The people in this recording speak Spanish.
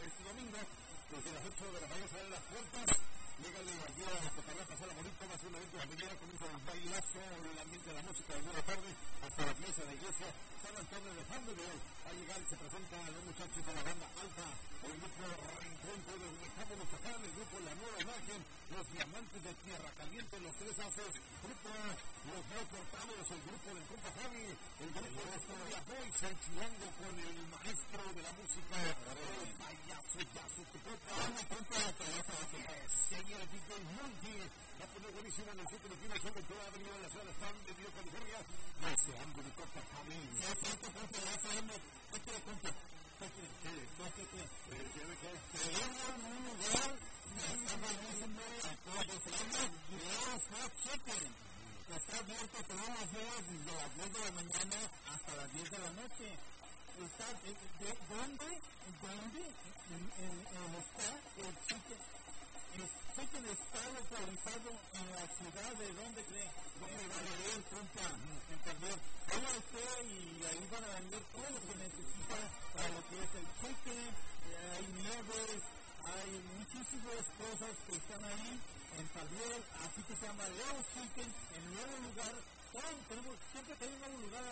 este domingo, desde las 8 de la mañana se abren las puertas. Llega el aquí a Cotarra, pasar la bonita, va a ser un evento de la mañana, comienza el bailazo, el ambiente de la música de buena tarde, hasta la iglesia de iglesia, San Antonio de Fandevel. Va a llegar y se presenta a los muchachos de la banda Alfa, el grupo Reencuentro de Gustavo Mustafán, el grupo La Nueva Imagen, los Diamantes de Tierra Caliente, los Tres Haces, grupo Los No Cortados, el grupo del compa Javi, el grupo de Historia Boys, enchilando con el maestro de la música, el payaso Yasu Tucopa, la compa de Toyota, señor DJ Monty, va a poner buenísimo en el centro de Pino, sobre todo ha venido a la ciudad de San de Dios, California, deseando de compa Javi. Ya siento, compa, ya sabemos, ¿qué quiere, compa? ¿Qué quiere? ¿Tiene que? Tenemos un lugar, está buenísimo, apoyo, se llama Grill Hot Chicken. Está abierto todos los días desde las 10 de la mañana hasta las 10 de la noche. Está, ¿dónde está el chicken? El chicken está localizado en la ciudad de donde cree. ¿Dónde va a vender, compa? En Taller. Vaya usted y ahí van a vender todo lo que necesita para lo que es el chicken. Hay nieves, hay muchísimas cosas que están ahí en Taller, así que se llama Leo Chicken, en nuevo lugar. Siempre tenemos un nuevo lugar